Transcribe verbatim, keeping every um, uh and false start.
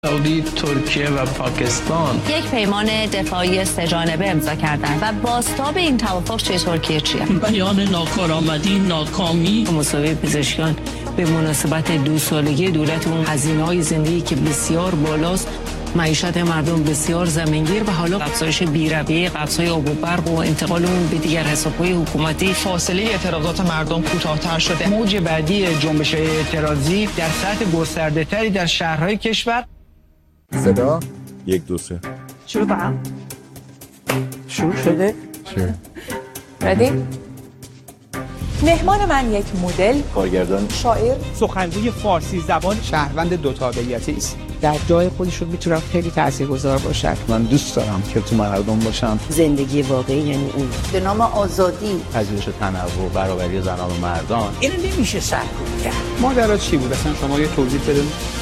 سعودی، ترکیه و پاکستان یک پیمان دفاعی سه‌جانبه امضا کردند و بازتاب این توافق چه ترکیه چیه؟ بیان ناکارآمدی، ناکامی. مسابقه پزشکان به مناسبت دو سالگی دولت اون هزینه‌های زندگی که بسیار بالاست، معیشت مردم بسیار زمینگیر و حالا افزایش بی‌رویه قبض‌های آب و برق و انتقال اون به دیگر حساب‌های حکومتی. فاصله اعتراضات مردم کوتاه‌تر شده. موج بعدی جنبش اعتراضی در سطح گسترده‌تری در شهرهای کشور. صدا یک دو سه شروع کنم. شروع شده؟ شروع. ردی؟ مهمان من یک مدل، کارگردان، شاعر، سخنگوی فارسی زبان، شهروند دو تابعیتی است. در جای خودشون میتونن خیلی تاثیرگذار باشن. من دوست دارم که تو مردم باشم. زندگی واقعی یعنی اون. به نام آزادی، پذیرش تنوع، برابری زنان و مردان. اینو نمیشه سرکوب کرد. ماجرا چی بود؟ اصلا شما یه توضیح بدید.